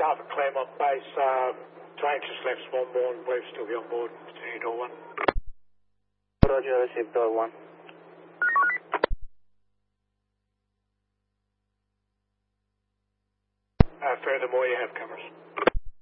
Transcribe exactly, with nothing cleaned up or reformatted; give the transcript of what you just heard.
have a claim on base. Uh, train just left Swanbourne. Believe still be on board. Continue door one. Roger, receive door one. Uh, furthermore, you have cameras.